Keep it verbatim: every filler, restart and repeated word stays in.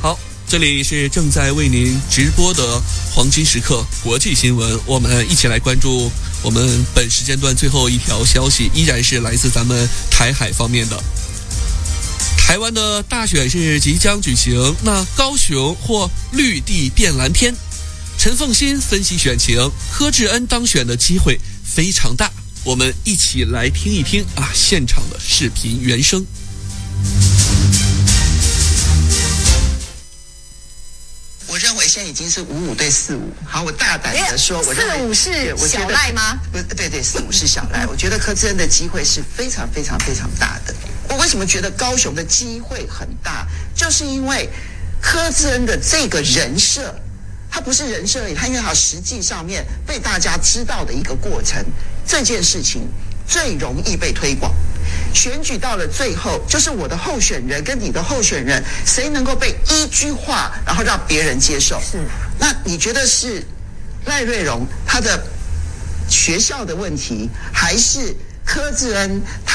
好，这里是正在为您直播的黄金时刻国际新闻，我们一起来关注我们本时间段最后一条消息，依然是来自咱们台海方面的。台湾的大选是即将举行，那高雄或绿地变蓝天？陈凤馨分析选情，柯志恩当选的机会非常大。我们一起来听一听啊，现场的视频原声。 我认为现在已经是五五对四五。好，我大胆的说，我认为四五是小赖吗？ 不，对对，四五是小赖。我觉得柯志恩的机会是非常非常非常大的。我为什么觉得高雄的机会很大？就是因为柯志恩的这个人设，他不是人设而已，他因为他实际上面被大家知道的一个过程，这件事情最容易被推广。选举到了最后，就是我的候选人跟你的候选人，谁能够被一句话，然后让别人接受？ 是。 那你觉得是赖瑞荣他的学校的问题，还是柯志恩他？